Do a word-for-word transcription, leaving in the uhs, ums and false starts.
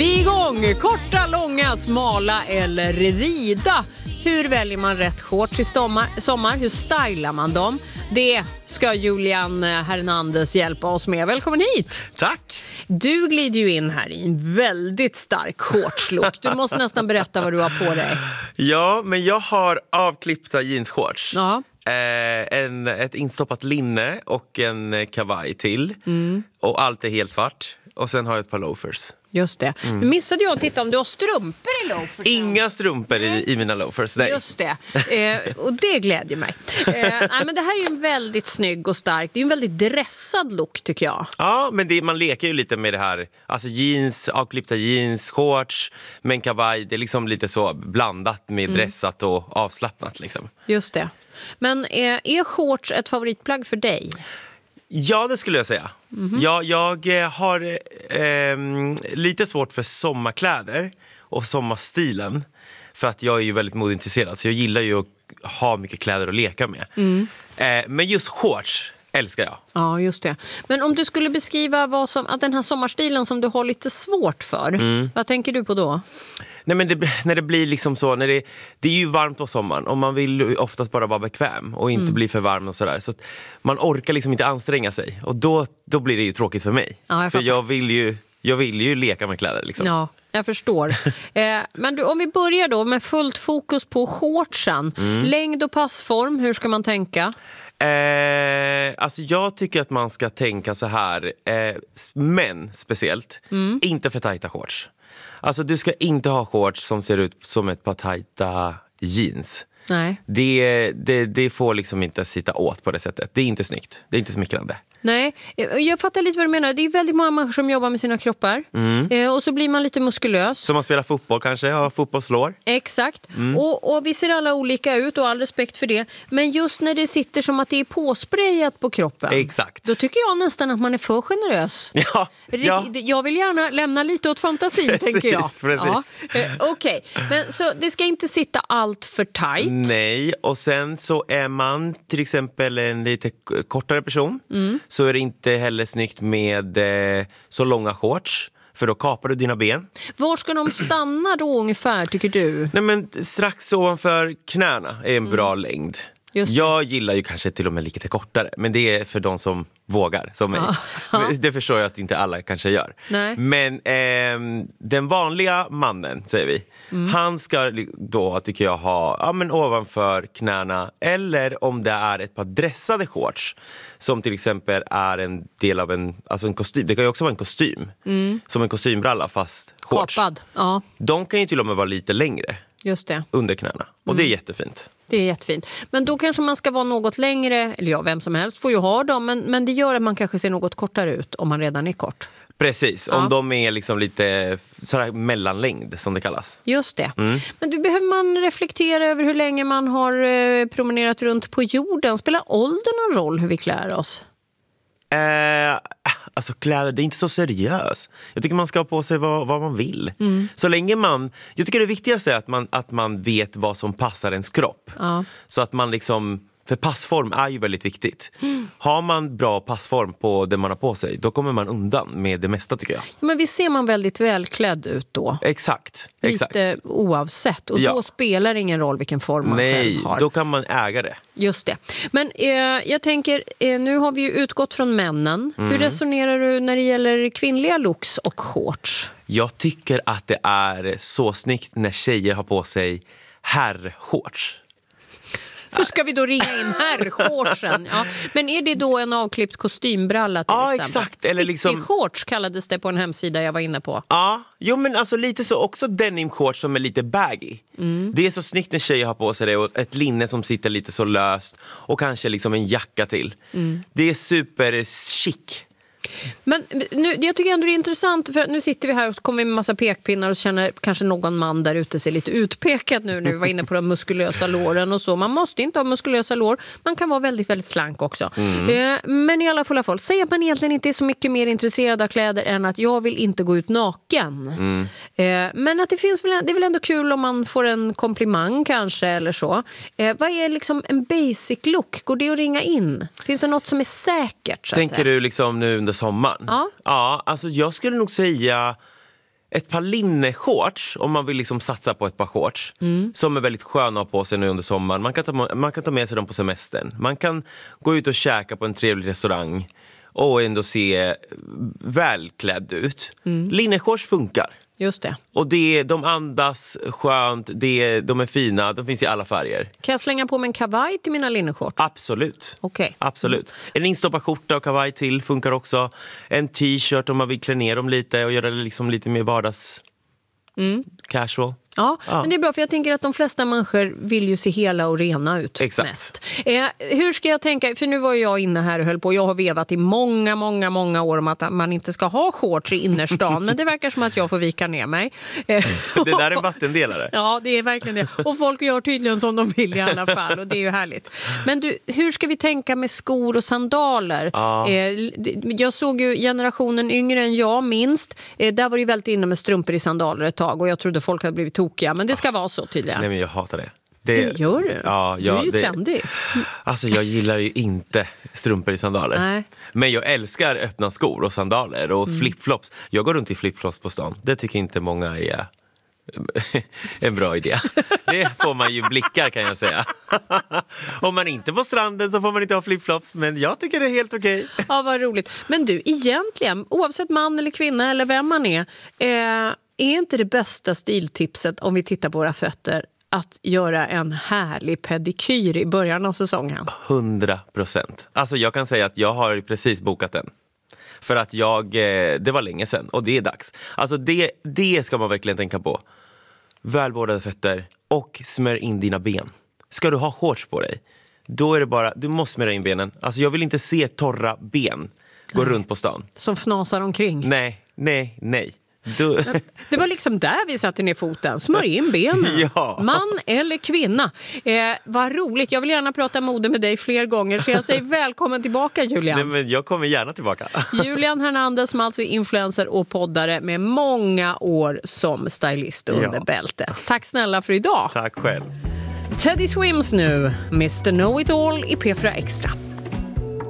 Vi är igång! Korta, långa, smala eller vida. Hur väljer man rätt shorts i sommar? Hur stylar man dem? Det ska Julian Hernandez hjälpa oss med. Välkommen hit! Tack! Du glider ju in här i en väldigt stark shortslook. Du måste nästan berätta vad du har på dig. Ja, men jag har avklippta jeansshorts. Ja. Eh, en, ett instoppat linne och en kavaj till. Mm. Och allt är helt svart. Och sen har jag ett par loafers. Just det. Mm. Nu missade jag att titta om du har strumpor i loafers. Inga strumpor i, i mina loafers, nej. Just det. Eh, och det glädjer mig. Eh, nej, men det här är ju en väldigt snygg och stark. Det är ju en väldigt dressad look, tycker jag. Ja, men det, man leker ju lite med det här. Alltså jeans, avklippta jeans, shorts, men kavaj. Det är liksom lite så blandat med mm. dressat och avslappnat liksom. Just det. Men eh, är shorts ett favoritplagg för dig? Ja, det skulle jag säga. Mm-hmm. jag, jag har eh, lite svårt för sommarkläder och sommarstilen. För att jag är ju väldigt modeintresserad. Så jag gillar ju att ha mycket kläder att leka med. Mm. Eh, men just shorts älskar jag. Ja, just det. Men om du skulle beskriva vad som, att den här sommarstilen som du har lite svårt för. Mm. Vad tänker du på då? Nej, men det, när det blir liksom så, när det, det är ju varmt på sommaren och man vill oftast bara vara bekväm och inte mm. bli för varm och sådär. Så att man orkar liksom inte anstränga sig och då, då blir det ju tråkigt för mig. Ja, jag för jag vill, ju, jag vill ju leka med kläder liksom. Ja, jag förstår. eh, men du, om vi börjar då med fullt fokus på shortsen. Mm. Längd och passform, hur ska man tänka? Eh, alltså jag tycker att man ska tänka så här, eh, män speciellt, mm. inte för tajta shorts. Alltså du ska inte ha shorts som ser ut som ett par tajta jeans. Nej. Det, det, det får liksom inte sitta åt på det sättet. Det är inte snyggt, det är inte smickrande. Nej, jag fattar lite vad du menar. Det är väldigt många människor som jobbar med sina kroppar. Mm. Eh, och så blir man lite muskulös. Som att spela fotboll kanske, ha fotbollslår. Exakt. Mm. Och, och vi ser alla olika ut och all respekt för det. Men just när det sitter som att det är påsprayat på kroppen. Exakt. Då tycker jag nästan att man är för generös. Ja, ja. Jag vill gärna lämna lite åt fantasin, precis, tänker jag. Precis. Ja. Eh, Okej, okay. Men så det ska inte sitta allt för tajt. Nej, och sen så är man till exempel en lite kortare person. Mm. Så är det inte heller snyggt med eh, så långa shorts. För då kapar du dina ben. Var ska de stanna då ungefär, tycker du? Nej, men strax ovanför knäna är en mm. bra längd. Jag gillar ju kanske till och med lite kortare. Men det är för de som vågar, som mig. Ja. Det förstår jag att inte alla kanske gör. Nej. Men eh, den vanliga mannen, säger vi, mm. han ska då, tycker jag, ha ja, men ovanför knäna. Eller om det är ett par dressade shorts, som till exempel är en del av en, alltså en kostym. Det kan ju också vara en kostym. Mm. Som en kostymbralla, fast shorts. Kapad, ja. De kan ju till och med vara lite längre. Just det. Under knäna. Och mm. det är jättefint. Det är jättefint. Men då kanske man ska vara något längre, eller ja, vem som helst får ju ha dem, men, men det gör att man kanske ser något kortare ut om man redan är kort. Precis, ja. Om de är liksom lite sådär mellanlängd som det kallas. Just det. Mm. Men du, behöver man reflektera över hur länge man har eh, promenerat runt på jorden? Spelar åldern någon roll hur vi klär oss? Eh, alltså kläder, det är inte så seriöst. Jag tycker man ska ha på sig vad, vad man vill. Mm. Så länge man, jag tycker det viktigaste är att man, att man vet vad som passar ens kropp. Ja. Så att man liksom, för passform är ju väldigt viktigt. Mm. Har man bra passform på det man har på sig, då kommer man undan med det mesta, tycker jag. Men visst ser man väldigt välklädd ut då? Exakt. Lite exakt. oavsett. Och ja. Då spelar det ingen roll vilken form man Nej, själv har. Då kan man äga det. Just det. Men eh, jag tänker, eh, nu har vi ju utgått från männen. Mm. Hur resonerar du när det gäller kvinnliga looks och shorts? Jag tycker att det är så snyggt när tjejer har på sig herrshorts. Hur ska vi då ringa in herrshortsen? Ja. Men är det då en avklippt kostymbralla till ja, exempel? Exakt. Eller liksom... City-shorts kallades det på en hemsida jag var inne på. Ja, jo men alltså lite så också denim-shorts som är lite baggy. Mm. Det är så snyggt när tjejer har på sig det och ett linne som sitter lite så löst och kanske liksom en jacka till. Mm. Det är super chic. Men nu, jag tycker ändå det är intressant, för nu sitter vi här och så kommer vi med massa pekpinnar och känner kanske någon man där ute ser lite utpekad nu när vi var inne på de muskulösa låren och så. Man måste inte ha muskulösa lår, man kan vara väldigt, väldigt slank också. Mm. Eh, men i alla fall, fall säger att man egentligen inte är så mycket mer intresserad av kläder än att jag vill inte gå ut naken. Mm. Eh, men att det finns väl, det är väl ändå kul om man får en komplimang kanske eller så. Eh, vad är liksom en basic look? Går det att ringa in? Finns det något som är säkert? Så Tänker att säga? Du liksom nu under sommaren? Ja. Ja, alltså jag skulle nog säga ett par linneshorts, om man vill liksom satsa på ett par shorts mm. som är väldigt sköna att ha på sig nu under sommaren. Man kan, ta, man kan ta med sig dem på semestern. Man kan gå ut och käka på en trevlig restaurang och ändå se välklädd ut. Mm. Linneshorts funkar. Just det. Och det, de andas skönt, det, de är fina, de finns i alla färger. Kan jag slänga på mig en kavaj till mina linneshorts? Absolut. Okay. Absolut. En instoppad skjorta och kavaj till funkar också. En t-shirt om man vill klä ner dem lite och göra det liksom lite mer vardags mm. casual. Ja, ja, men det är bra för jag tänker att de flesta människor vill ju se hela och rena ut. Exakt. Mest. Eh, hur ska jag tänka, för nu var jag inne här och höll på, jag har vevat i många, många, många år om att man inte ska ha shorts i innerstan, men det verkar som att jag får vika ner mig. Eh, det där är en vattendelare. Ja, det är verkligen det. Och folk gör tydligen som de vill i alla fall och det är ju härligt. Men du, hur ska vi tänka med skor och sandaler? Ja. Eh, jag såg ju generationen yngre än jag minst, eh, där var det ju väldigt inne med strumpor i sandaler ett tag och jag trodde folk hade blivit tokiga, men det ska vara så tydligen. Nej, men jag hatar det. Det, det gör du? Ja, du ja, är ju det, trendig. Alltså jag gillar ju inte strumpor i sandaler. Nej. Men jag älskar öppna skor och sandaler och mm. flipflops. Jag går runt i flipflops på stan. Det tycker inte många är en bra idé. Det får man ju blickar kan jag säga. Om man inte på stranden så får man inte ha flipflops. Men jag tycker det är helt okej. Ja, vad roligt. Men du, egentligen, oavsett man eller kvinna eller vem man är, eh, är inte det bästa stiltipset om vi tittar på våra fötter att göra en härlig pedikyr i början av säsongen? Hundra procent. Alltså jag kan säga att jag har precis bokat den. För att jag, det var länge sedan och det är dags. Alltså det, det ska man verkligen tänka på. Välvårdade fötter och smör in dina ben. Ska du ha shorts på dig, då är det bara, du måste smöra in benen. Alltså jag vill inte se torra ben gå nej. runt på stan. Som fnasar omkring. Nej, nej, nej. Du... Det var liksom där vi satte ner foten. Smör in benen. Ja. Man eller kvinna. Eh, vad roligt. Jag vill gärna prata mode med dig fler gånger. Så jag säger välkommen tillbaka, Julian. Nej, men jag kommer gärna tillbaka. Julian Hernandez som alltså är influencer och poddare med många år som stylist under ja. bältet. Tack snälla för idag. Tack själv. Teddy Swims nu. mister Know It All i P fyra Extra.